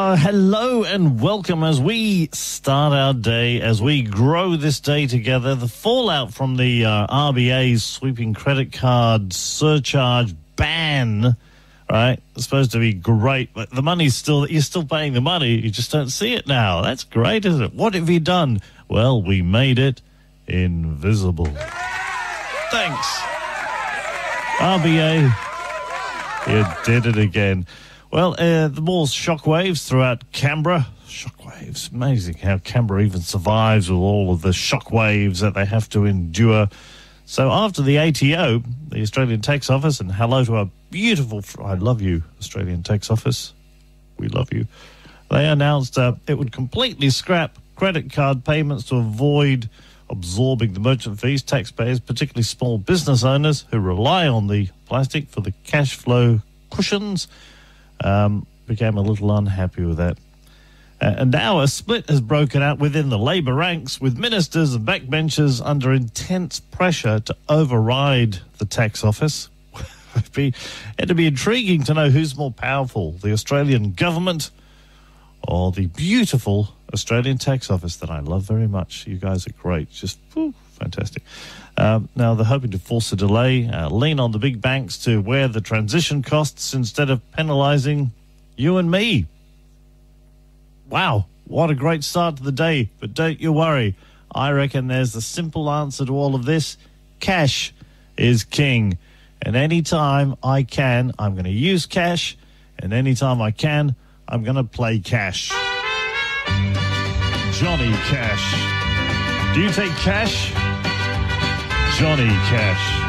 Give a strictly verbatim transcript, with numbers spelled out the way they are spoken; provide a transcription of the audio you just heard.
Uh, hello and welcome as we start our day, as we grow this day together. The fallout from the uh, R B A's sweeping credit card surcharge ban, right? It's supposed to be great, but the money's still, you're still paying the money. You just don't see it now. That's great, isn't it? What have you done? Well, we made it invisible. Thanks. R B A, you did it again. Well, uh, the more shockwaves throughout Canberra. Shockwaves. Amazing how Canberra even survives with all of the shockwaves that they have to endure. So after the A T O, the Australian Tax Office, and hello to our beautiful, I love you, Australian Tax Office. We love you. They announced uh, it would completely scrap credit card payments to avoid absorbing the merchant fees. Taxpayers, particularly small business owners who rely on the plastic for the cash flow cushions, Um, became a little unhappy with that. Uh, and now a split has broken out within the Labor ranks, with ministers and backbenchers under intense pressure to override the tax office. It'd be, it'd be intriguing to know who's more powerful, the Australian government or the beautiful Australian tax office that I love very much. You guys are great. Just whew, fantastic. Um, now, they're hoping to force a delay, uh, lean on the big banks to wear the transition costs instead of penalising you and me. Wow, what a great start to the day. But don't you worry. I reckon there's the simple answer to all of this. Cash is king. And any time I can, I'm going to use cash. And any time I can, I'm going to play cash. Johnny Cash. Do you take cash? Johnny Cash.